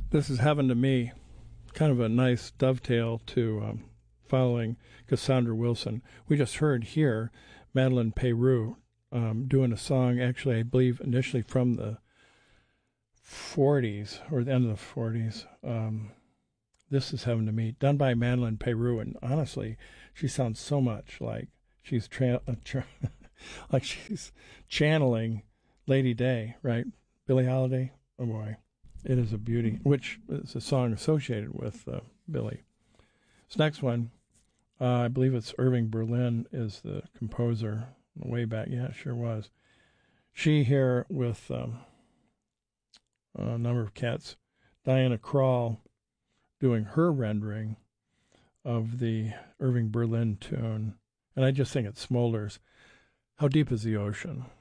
This is Heaven to Me, kind of a nice dovetail to following Cassandra Wilson. We just heard here Madeleine Peyroux doing a song, actually, I believe, initially from the 40s or the end of the 40s. This is Heaven to Me, done by Madeleine Peyroux, and honestly, she sounds so much like she's like she's channeling Lady Day, right? Billie Holiday. Oh boy, it is a beauty. Which is a song associated with Billie. This next one, I believe it's Irving Berlin is the composer. Way back, yeah, it sure was. She here with a number of cats. Diana Krall doing her rendering of the Irving Berlin tune. And I just think it smolders. How deep is the ocean?